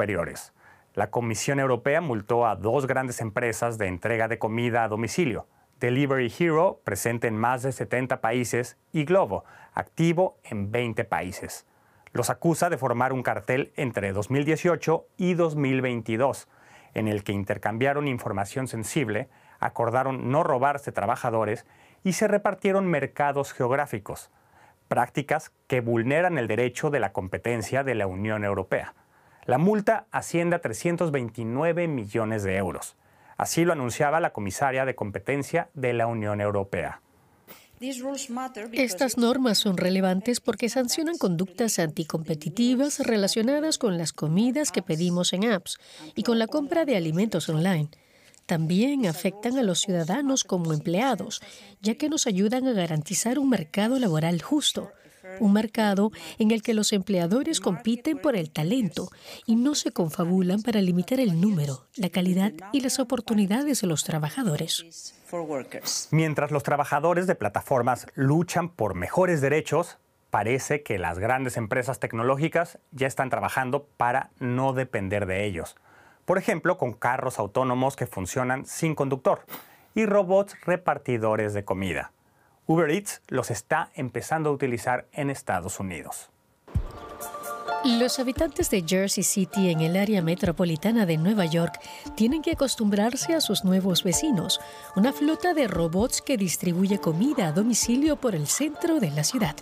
superiores. La Comisión Europea multó a 2 grandes empresas de entrega de comida a domicilio: Delivery Hero, presente en más de 70 países, y Glovo, activo en 20 países. Los acusa de formar un cartel entre 2018 y 2022, en el que intercambiaron información sensible, acordaron no robarse trabajadores y se repartieron mercados geográficos, prácticas que vulneran el derecho de la competencia de la Unión Europea. La multa asciende a 329 millones de euros. Así lo anunciaba la comisaria de competencia de la Unión Europea. Estas normas son relevantes porque sancionan conductas anticompetitivas relacionadas con las comidas que pedimos en apps y con la compra de alimentos online. También afectan a los ciudadanos como empleados, ya que nos ayudan a garantizar un mercado laboral justo, un mercado en el que los empleadores compiten por el talento y no se confabulan para limitar el número, la calidad y las oportunidades de los trabajadores. Mientras los trabajadores de plataformas luchan por mejores derechos, parece que las grandes empresas tecnológicas ya están trabajando para no depender de ellos. Por ejemplo, con carros autónomos que funcionan sin conductor y robots repartidores de comida. Uber Eats los está empezando a utilizar en Estados Unidos. Los habitantes de Jersey City, en el área metropolitana de Nueva York, tienen que acostumbrarse a sus nuevos vecinos, una flota de robots que distribuye comida a domicilio por el centro de la ciudad.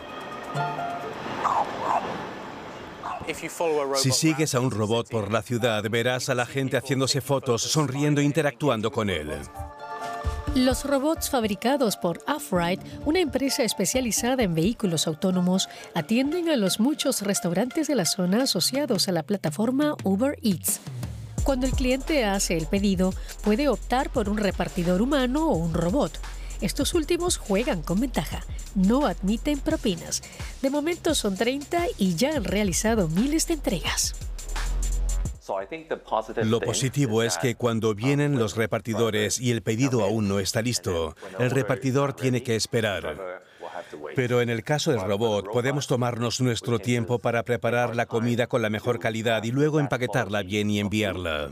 Si sigues a un robot por la ciudad, verás a la gente haciéndose fotos, sonriendo e interactuando con él. Los robots fabricados por Off-Ride, una empresa especializada en vehículos autónomos, atienden a los muchos restaurantes de la zona asociados a la plataforma Uber Eats. Cuando el cliente hace el pedido, puede optar por un repartidor humano o un robot. Estos últimos juegan con ventaja. No admiten propinas. De momento son 30 y ya han realizado miles de entregas. Lo positivo es que cuando vienen los repartidores y el pedido aún no está listo, el repartidor tiene que esperar. Pero en el caso del robot, podemos tomarnos nuestro tiempo para preparar la comida con la mejor calidad y luego empaquetarla bien y enviarla.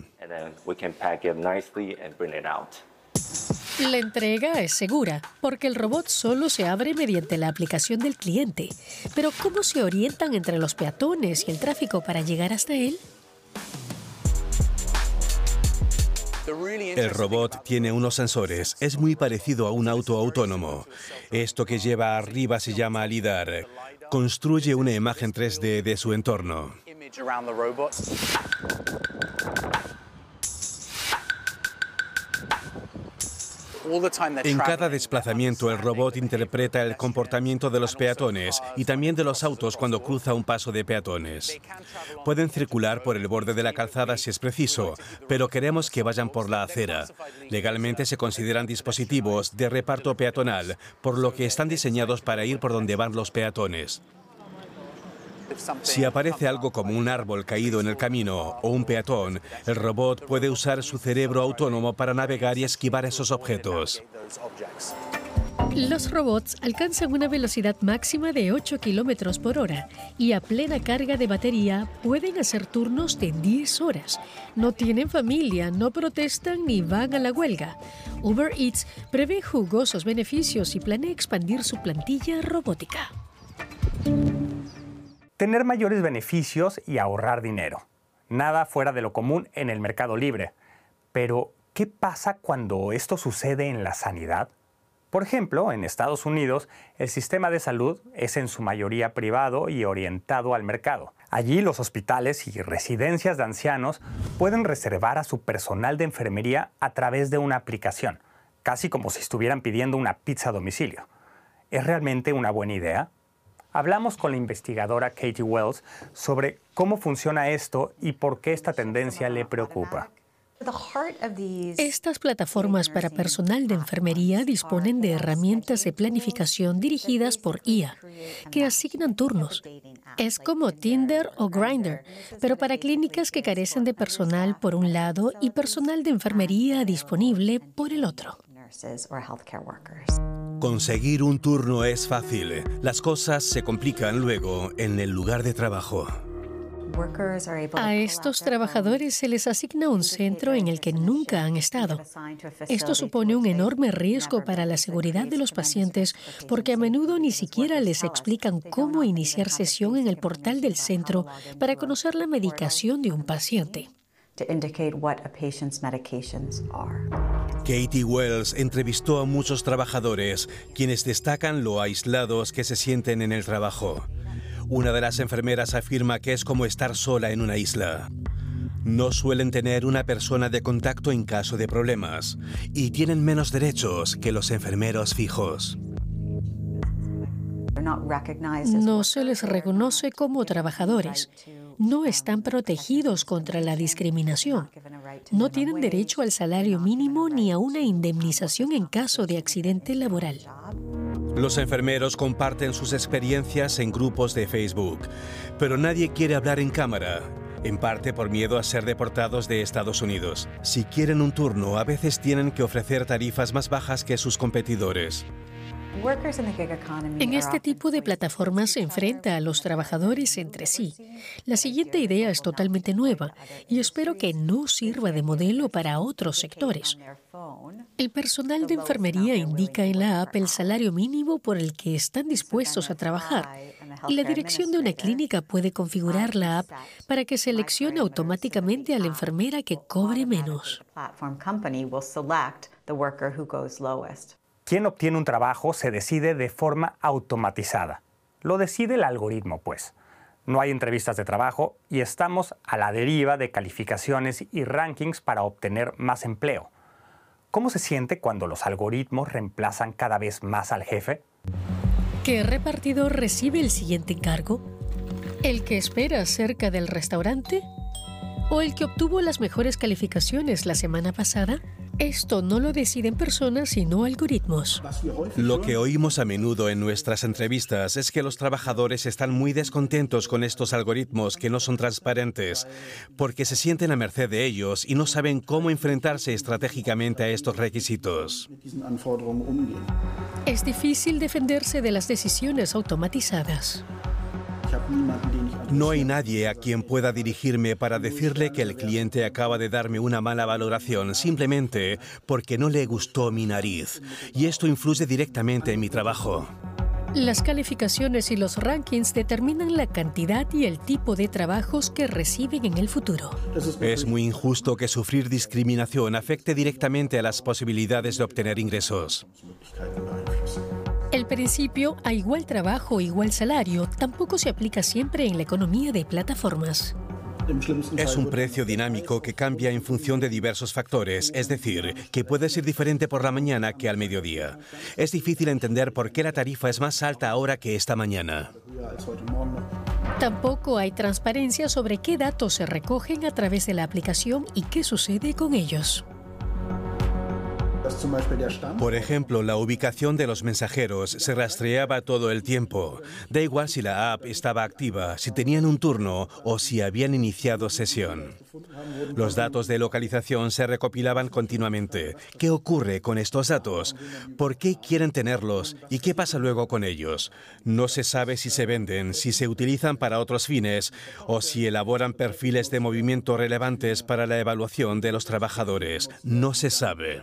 La entrega es segura, porque el robot solo se abre mediante la aplicación del cliente. Pero ¿cómo se orientan entre los peatones y el tráfico para llegar hasta él? El robot tiene unos sensores. Es muy parecido a un auto autónomo. Esto que lleva arriba se llama LiDAR. Construye una imagen 3D de su entorno. En cada desplazamiento, el robot interpreta el comportamiento de los peatones y también de los autos cuando cruza un paso de peatones. Pueden circular por el borde de la calzada si es preciso, pero queremos que vayan por la acera. Legalmente se consideran dispositivos de reparto peatonal, por lo que están diseñados para ir por donde van los peatones. Si aparece algo como un árbol caído en el camino o un peatón, el robot puede usar su cerebro autónomo para navegar y esquivar esos objetos. Los robots alcanzan una velocidad máxima de 8 kilómetros por hora y a plena carga de batería pueden hacer turnos de 10 horas. No tienen familia, no protestan ni van a la huelga. Uber Eats prevé jugosos beneficios y planea expandir su plantilla robótica. Tener mayores beneficios y ahorrar dinero. Nada fuera de lo común en el mercado libre. Pero, ¿qué pasa cuando esto sucede en la sanidad? Por ejemplo, en Estados Unidos, el sistema de salud es en su mayoría privado y orientado al mercado. Allí los hospitales y residencias de ancianos pueden reservar a su personal de enfermería a través de una aplicación, casi como si estuvieran pidiendo una pizza a domicilio. ¿Es realmente una buena idea? Hablamos con la investigadora Katie Wells sobre cómo funciona esto y por qué esta tendencia le preocupa. Estas plataformas para personal de enfermería disponen de herramientas de planificación dirigidas por IA, que asignan turnos. Es como Tinder o Grindr, pero para clínicas que carecen de personal por un lado y personal de enfermería disponible por el otro. Conseguir un turno es fácil. Las cosas se complican luego en el lugar de trabajo. A estos trabajadores se les asigna un centro en el que nunca han estado. Esto supone un enorme riesgo para la seguridad de los pacientes porque a menudo ni siquiera les explican cómo iniciar sesión en el portal del centro para conocer la medicación de un paciente. Katie Wells entrevistó a muchos trabajadores, quienes destacan lo aislados que se sienten en el trabajo. Una de las enfermeras afirma que es como estar sola en una isla. No suelen tener una persona de contacto en caso de problemas y tienen menos derechos que los enfermeros fijos. No se les reconoce como trabajadores. No están protegidos contra la discriminación. No tienen derecho al salario mínimo ni a una indemnización en caso de accidente laboral. Los enfermeros comparten sus experiencias en grupos de Facebook, pero nadie quiere hablar en cámara, en parte por miedo a ser deportados de Estados Unidos. Si quieren un turno, a veces tienen que ofrecer tarifas más bajas que sus competidores. En este tipo de plataformas se enfrenta a los trabajadores entre sí. La siguiente idea es totalmente nueva y espero que no sirva de modelo para otros sectores. El personal de enfermería indica en la app el salario mínimo por el que están dispuestos a trabajar y la dirección de una clínica puede configurar la app para que seleccione automáticamente a la enfermera que cobre menos. Quien obtiene un trabajo se decide de forma automatizada. Lo decide el algoritmo, pues. No hay entrevistas de trabajo y estamos a la deriva de calificaciones y rankings para obtener más empleo. ¿Cómo se siente cuando los algoritmos reemplazan cada vez más al jefe? ¿Qué repartidor recibe el siguiente encargo? ¿El que espera cerca del restaurante? ¿O el que obtuvo las mejores calificaciones la semana pasada? Esto no lo deciden personas, sino algoritmos. Lo que oímos a menudo en nuestras entrevistas es que los trabajadores están muy descontentos con estos algoritmos que no son transparentes, porque se sienten a merced de ellos y no saben cómo enfrentarse estratégicamente a estos requisitos. Es difícil defenderse de las decisiones automatizadas. No hay nadie a quien pueda dirigirme para decirle que el cliente acaba de darme una mala valoración simplemente porque no le gustó mi nariz. Y esto influye directamente en mi trabajo. Las calificaciones y los rankings determinan la cantidad y el tipo de trabajos que reciben en el futuro. Es muy injusto que sufrir discriminación afecte directamente a las posibilidades de obtener ingresos. El principio a igual trabajo, igual salario tampoco se aplica siempre en la economía de plataformas. Es un precio dinámico que cambia en función de diversos factores, es decir, que puede ser diferente por la mañana que al mediodía. Es difícil entender por qué la tarifa es más alta ahora que esta mañana. Tampoco hay transparencia sobre qué datos se recogen a través de la aplicación y qué sucede con ellos. Por ejemplo, la ubicación de los mensajeros se rastreaba todo el tiempo. Da igual si la app estaba activa, si tenían un turno o si habían iniciado sesión. Los datos de localización se recopilaban continuamente. ¿Qué ocurre con estos datos? ¿Por qué quieren tenerlos? ¿Y qué pasa luego con ellos? No se sabe si se venden, si se utilizan para otros fines o si elaboran perfiles de movimiento relevantes para la evaluación de los trabajadores. No se sabe.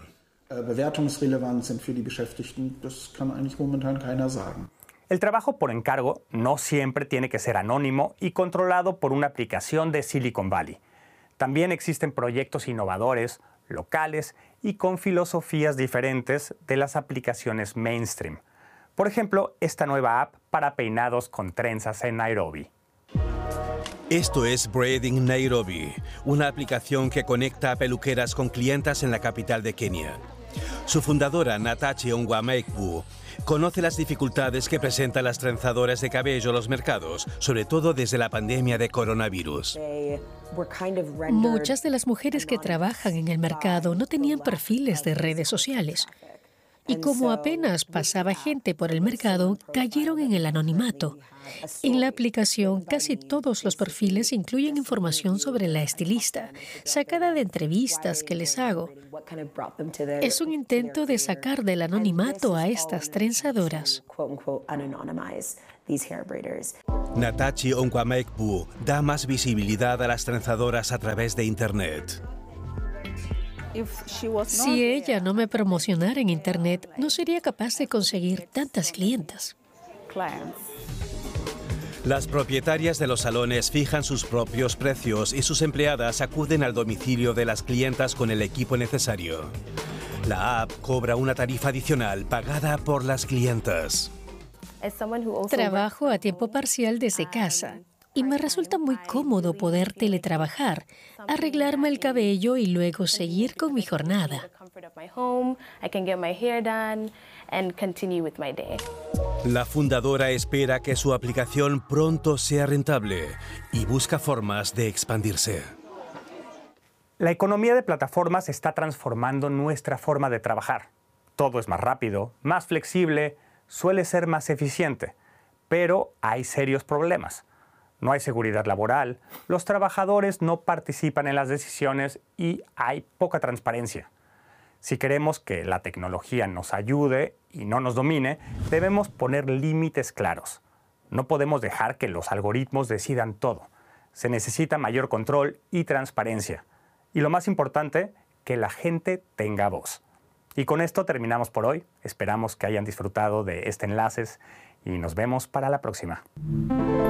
El trabajo por encargo no siempre tiene que ser anónimo y controlado por una aplicación de Silicon Valley. También existen proyectos innovadores, locales y con filosofías diferentes de las aplicaciones mainstream. Por ejemplo, esta nueva app para peinados con trenzas en Nairobi. Esto es Braiding Nairobi, una aplicación que conecta a peluqueras con clientas en la capital de Kenia. Su fundadora, Natachi Ongwameikwu, conoce las dificultades que presentan las trenzadoras de cabello en los mercados, sobre todo desde la pandemia de coronavirus. Muchas de las mujeres que trabajan en el mercado no tenían perfiles de redes sociales. Y como apenas pasaba gente por el mercado, cayeron en el anonimato. En la aplicación, casi todos los perfiles incluyen información sobre la estilista, sacada de entrevistas que les hago. Es un intento de sacar del anonimato a estas trenzadoras. Natachi Onkwamekbu da más visibilidad a las trenzadoras a través de Internet. Si ella no me promocionara en Internet, no sería capaz de conseguir tantas clientas. Las propietarias de los salones fijan sus propios precios y sus empleadas acuden al domicilio de las clientas con el equipo necesario. La app cobra una tarifa adicional pagada por las clientas. Trabajo a tiempo parcial desde casa y me resulta muy cómodo poder teletrabajar, arreglarme el cabello y luego seguir con mi jornada. La fundadora espera que su aplicación pronto sea rentable y busca formas de expandirse. La economía de plataformas está transformando nuestra forma de trabajar. Todo es más rápido, más flexible, suele ser más eficiente, pero hay serios problemas. No hay seguridad laboral, los trabajadores no participan en las decisiones y hay poca transparencia. Si queremos que la tecnología nos ayude y no nos domine, debemos poner límites claros. No podemos dejar que los algoritmos decidan todo. Se necesita mayor control y transparencia. Y lo más importante, que la gente tenga voz. Y con esto terminamos por hoy. Esperamos que hayan disfrutado de este enlace y nos vemos para la próxima.